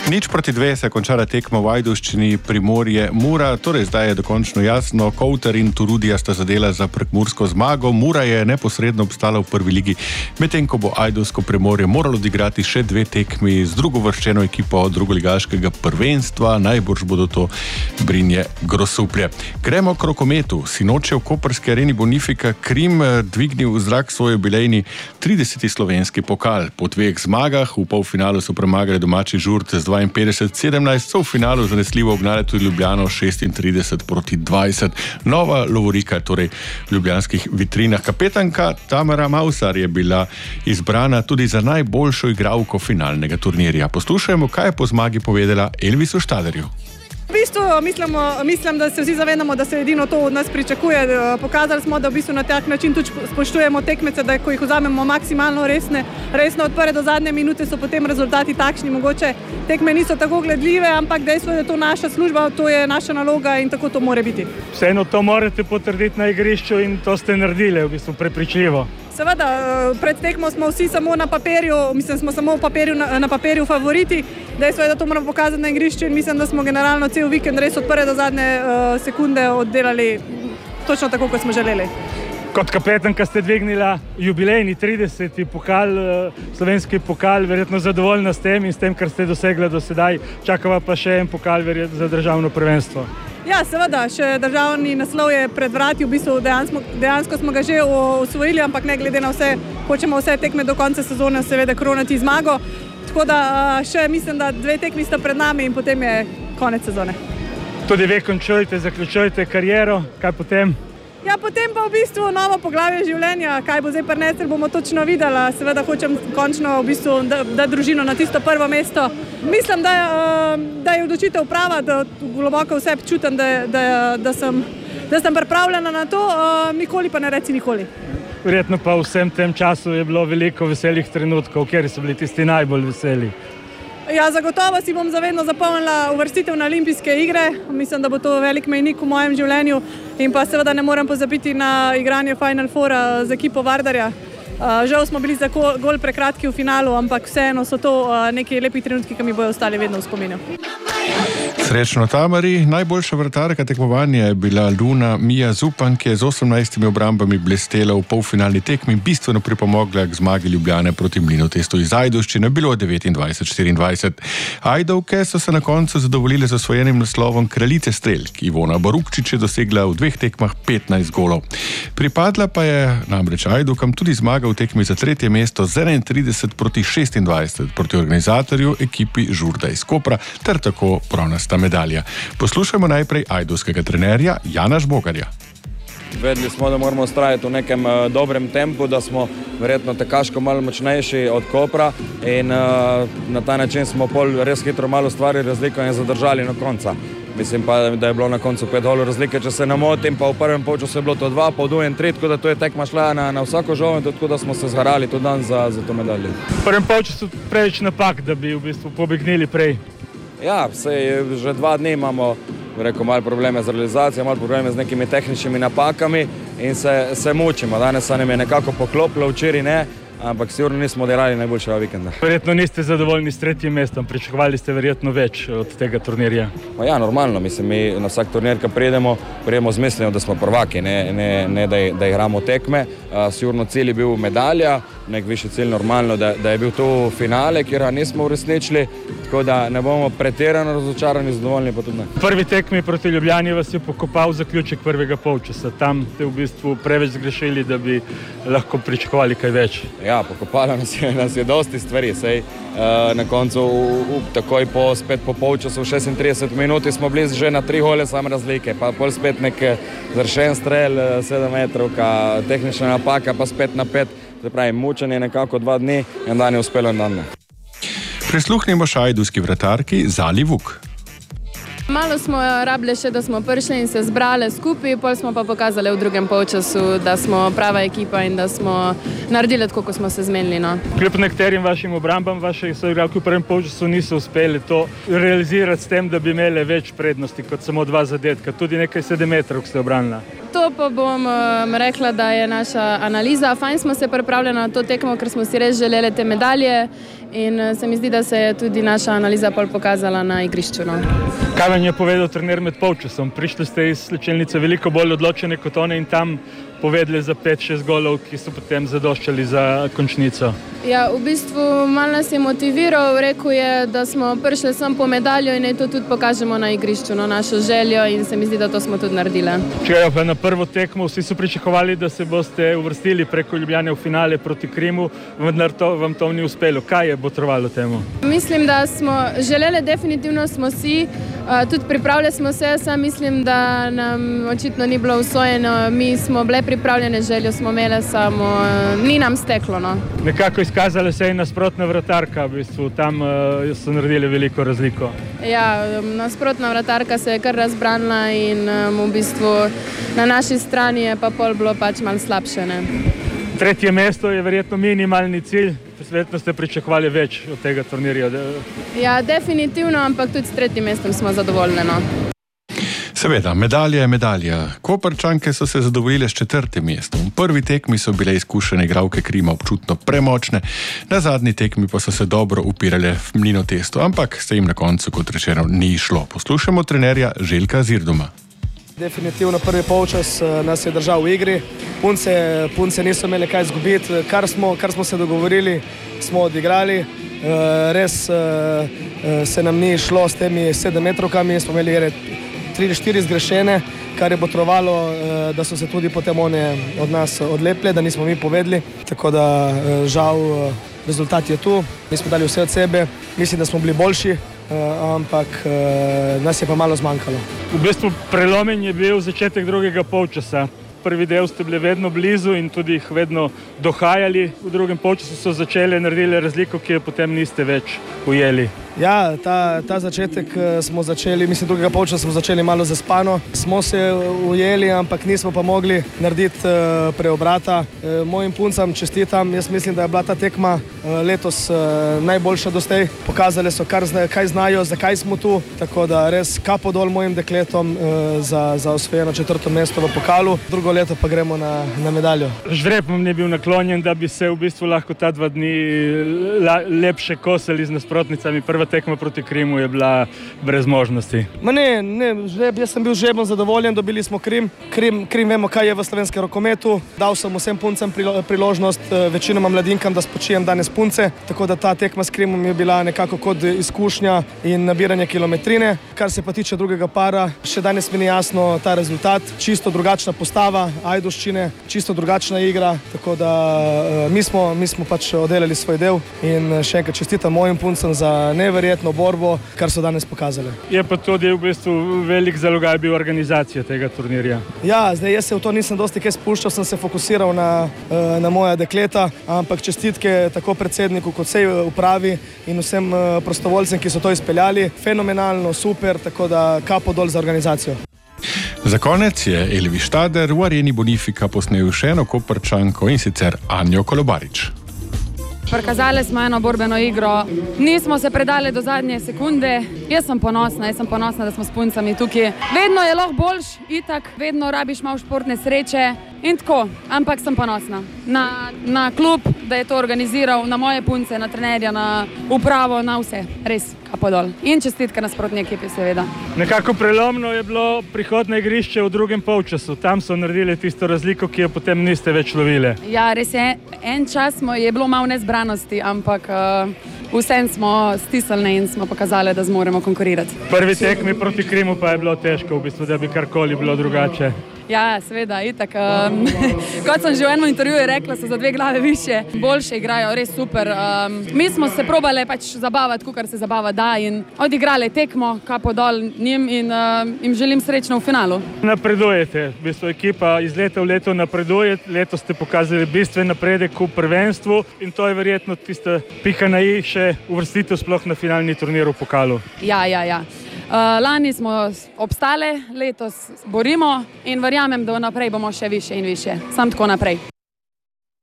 0:2 se je končala tekma v Ajdovščini Primorje-Mura, torej zdaj je dokončno jasno, Kovtar in Turudija sta zadela za prekmursko zmago. Mura je neposredno obstala v prvi ligi, medtem ko bo Ajdovsko Primorje moralo odigrati še 2 tekmi z drugovrščeno ekipo drugoligaškega prvenstva, najbrž bodo to Brinje Grosuplje. Gremo k rokometu. Sinoči v koprski areni Bonifika Krim dvignil v zrak svoj jubilejni 30. slovenski pokal. Po 2 zmagah v polfinalu so premagali domači Žurt z 52-17, so v finalu zanesljivo ugnali tudi Ljubljano 36-20. Nova lovorika je torej v ljubljanskih vitrinah. Kapetanka Tamara Mausar je bila izbrana tudi za najboljšo igralko finalnega turnirja. Poslušajmo, kaj je po zmagi povedala Elvisu Štaderju. V bistvu mislim, da se vsi zavedamo, da se edino to od nas pričakuje. Pokazali smo, da v bistvu na tak način tudi spoštujemo tekmece, da ko jih vzamemo maksimalno resno od prve do zadnje minute, so potem rezultati takšni. Mogoče tekme niso tako gledljive, ampak dejstvo je, da je to naša služba, to je naša naloga in tako to mora biti. Vseeno to morate potrditi na igrišču in to ste naredili, v bistvu prepričljivo. Seveda, pred tekmo smo vsi samo na papirju, smo samo na papirju favoriti. Dejstvo je, da to moramo pokazati na igrišču in mislim, da smo generalno cel vikend res od prve do zadnje sekunde oddelali točno tako, kot smo želeli. Kot kapetanka ste dvignila jubilejni 30. pokal, slovenski pokal, verjetno zadovoljna s tem in s tem, kar ste dosegla do sedaj. Čakava pa še en pokal verjetno za državno prvenstvo. Ja, seveda, še državni naslov je pred vrati, v bistvu dejansko smo ga že osvojili, ampak ne glede na vse, hočemo vse tekme do konca sezone seveda kronati zmago. Tako da še mislim, da 2 tekmi sta pred nami in potem je konec sezone. Tudi vi končujete, zaključujete kariero, kaj potem? Ja, potem pa v bistvu novo poglavje življenja, kaj bo zdaj prinesel, bomo točno videla. Seveda hočem končno v bistvu da družino na tisto prvo mesto. Mislim, da je odločitev prava, da globoko vse čutim, da sem pripravljena na to, nikoli pa ne reci nikoli. Verjetno pa v vsem tem času je bilo veliko veselih trenutkov, kjer so bili tisti najbolj veseli. Ja, zagotovo si bom zavedno zapomnila uvrstitev na olimpijske igre. Mislim, da bo to velik mejnik v mojem življenju in pa seveda ne morem pozabiti na igranje Final Foura z ekipo Vardarja. Žal smo bili za gol prekratki v finalu, ampak vseeno so to neki lepi trenutki, ki mi bojo ostali vedno v spominu. Srečno Tamari. Najboljša vratarka tekmovanja je bila Luna Mija Zupan, ki je z 18 obrambami blestela v polfinalni tekmi, bistveno pripomogla k zmagi Ljubljane proti Mlinotestu iz Ajdovščine, bilo 29-24. Ajdovke so se na koncu zadovoljile z osvojenim naslovom kraljice strelk. Ivona Barukčič je dosegla v 2 tekmah 15 golov. Pripadla pa je namreč Ajdovkam tudi zmaga v tekmi za 3. mesto z 31-26 proti organizatorju ekipi Žurda iz Kopra ter tako bronasta medalja. Poslušajmo najprej ajdovskega trenerja Jana Žbogarja. Vedeli smo, da moramo ustrajati v nekem dobrem tempu, da smo verjetno tekaško malo močnejši od Kopra in na ta način smo res hitro malo stvari razliko in zadržali na konca. Mislim pa, da je bilo na koncu 5 golov razlike, če se ne motim, pa v prvem polčasu je bilo to 2, pa v drugem 3, tako da to je tekma šla na vsako žogo, tako da smo se zgarali tudi dan za to medaljo. V prvem polčasu preveč napak, da bi v bistvu pobegnili prej. Ja, že 2 dni imamo malo probleme z realizacijo, malo probleme z nekimi tehničnimi napakami in se mučimo. Danes se nam je nekako poklopilo, včeraj ne, ampak sigurno nismo odigrali najboljšega vikenda. Verjetno niste zadovoljni s 3. mestom, pričakovali ste verjetno več od tega turnirja. Ja, normalno, mislim, mi na vsak turnir, ko pridemo z mislijo, da smo prvaki, ne da igramo tekme. Sigurno cilj je bil medalja, nek višji cilj normalno, da je bil to finale, kjer ga nismo uresničili, tako da ne bomo pretirano razočarani, zadovoljni pa tudi ne. Prvi tekmi proti Ljubljani vas je pokopal zaključek prvega polčasa. Tam ste v bistvu preveč zgrešili, da bi lahko pričakovali kaj več. Ja, pokopalo nas je dosti stvari, sej na koncu takoj spet po polčasu v 36 minuti smo bili že na 3 gole sam razlike, pa pol spet nek zrešen strel, 7 metrovka, tehnična napaka, pa spet na 5, se pravi, mučenje nekako 2 dni in dan je uspelo in dan ne. Prisluhnimo še ajdovski vratarki Zali Vuk. Malo smo rabili še, da smo prišli in se zbrali skupaj, pol smo pa pokazali v drugem polčasu, da smo prava ekipa in da smo naredili tako, kot smo se zmenili. No. Kljub nekaterim vašim obrambam, vaši soigralki v prvem polčasu niso uspeli to realizirati s tem, da bi imeli več prednosti kot samo 2 zadetka, tudi nekaj 7 metrov ste obranila. To pa bom rekla, da je naša analiza. Fajn smo se pripravljali na to tekmo, ker smo si res želeli te medalje in se mi zdi, da se je tudi naša analiza pol pokazala na igrišču. No. Kaj vam je povedal trener med polčasom? Prišli ste iz slčilnice veliko bolj odločene kot one in tam povedali za 5-6 golov, ki so potem zadoščali za končnico. Ja, v bistvu malo nas je motiviral, rekel je, da smo prišli sem po medaljo in naj to tudi pokažemo na igrišču, no, našo željo in se mi zdi, da to smo tudi naredili. Če pa na prvo tekmo vsi so pričakovali, da se boste uvrstili preko Ljubljane v finale proti Krimu, vendar vam to ni uspelo. Kaj je botrovalo temu? Mislim, da smo želeli, definitivno smo si, tudi pripravljali smo se, sam mislim, da nam očitno ni bilo usvojeno, mi smo bile pripravljene, željo smo imeli, samo ni nam steklo. No. Nekako izkazala se je nasprotna vratarka, v bistvu, tam so naredili veliko razliko. Ja, nasprotna vratarka se je kar razbranila in v bistvu na naši strani je pa pol bilo pač malo slabše. Ne. Tretje mesto je verjetno minimalni cilj, verjetno ste pričakovali več od tega turnirja. Ja, definitivno, ampak tudi s tretjim mestom smo zadovoljni. No. Seveda, medalja je medalja. Koprčanke so se zadovoljile s 4. mestom. V prvi tekmi so bile izkušene igralke Krima občutno premočne, na zadnji tekmi pa so se dobro upirale v Mlinotestu, ampak se jim na koncu, kot rečeno, ni šlo. Poslušamo trenerja Željka Zirduma. Definitivno prvi polčas nas je držal v igri. Punce niso imeli kaj izgubiti. Kar smo se dogovorili, smo odigrali. Res se nam ni šlo s temi 7-metrovkami, smo imeli 3-4 zgrešene, kar je botrovalo, da so se tudi potem one od nas odlepile, da nismo mi povedali. Tako da žal rezultat je tu. Mi smo dali vse od sebe, mislim, da smo bili boljši, ampak nas je pa malo zmanjkalo. V bistvu prelomen je bil začetek drugega polčasa. Prvi del ste bili vedno blizu in tudi jih vedno dohajali. V drugem polčasu so naredili razliko, ki jo potem niste več ujeli. Ja, ta začetek smo začeli, mislim, drugega polčasa smo začeli malo zaspano. Smo se ujeli, ampak nismo pa mogli narediti preobrata. Mojim puncam čestitam, jaz mislim, da je bila ta tekma letos najboljša doslej. Pokazali so, kaj znajo, zakaj smo tu, tako da res kapo dol mojim dekletom za osvojeno 4. mesto v pokalu. Drugo leto pa gremo na medaljo. Žreb vam ni bil naklonjen, da bi se v bistvu lahko ta 2 dni lepše kosali z nasprotnicami. Prva tekma proti Krimu je bila brez možnosti. Jaz sem bil žrebom zadovoljen, dobili smo Krim. Krim vemo, kaj je v slovenskem rokometu. Dal sem vsem puncem priložnost, večinoma mladinkam, da spočijem danes punce. Tako da ta tekma s Krimom je bila nekako kot izkušnja in nabiranje kilometrine. Kar se pa tiče drugega para, še danes mi ni jasno ta rezultat. Čisto drugačna postava Ajdovščine, čisto drugačna igra. Tako da mi smo pač oddelali svoj del in še enkrat čestitam mojim puncem za neverjetno borbo, kar so danes pokazali. Je pa tudi v bistvu velik zalogaj bil organizacija tega turnirja. Ja, zdaj jaz se v to nisem dosti kaj spuščal, sem se fokusiral na moja dekleta, ampak čestitke tako predsedniku kot vsej upravi in vsem prostovoljcem, ki so to izpeljali. Fenomenalno, super, tako da kapo dol za organizacijo. Za konec je Elvi Štader v Areni Bonifika posnel še eno Koprčanko in sicer Anjo Kolobarič. Prikazali smo eno borbeno igro, nismo se predali do zadnje sekunde. Jaz sem ponosna, da smo s puncami tukaj. Vedno je lahko boljš, itak, vedno rabiš malo športne sreče in tako, ampak sem ponosna na klub, da je to organiziral, na moje punce, na trenerja, na upravo, na vse, res, kapo dol. In čestitka nasprotni ekipi, seveda. Nekako prelomno je bilo prihod na igrišče v drugem polčasu. Tam so naredili tisto razliko, ki jo potem niste več lovili. Ja, res je, en čas je bilo malo nezbranosti, ampak vsem smo stisnili in smo pokazali, da zmoremo konkurirati. Prvi tekmi proti Krimu pa je bilo težko, v bistvu, da bi karkoli bilo drugače. Ja, seveda, itak. Kot sem že v enem intervjuju rekla, so za 2 glave više, boljše igrajo, res super. Mi smo se probali pač zabavati, kakor se zabava da in odigrali tekmo, kapo dol njim in jim želim srečno v finalu. Napredujete, v bistvu ekipa iz leta v leto napreduje, letos ste pokazali bistven napredek v prvenstvu in to je verjetno tista pika na i še uvrstitev sploh na finalni turnir v pokalu. Ja. Lani smo obstali, letos borimo in verjamem, da naprej bomo še više in više. Sam tako naprej.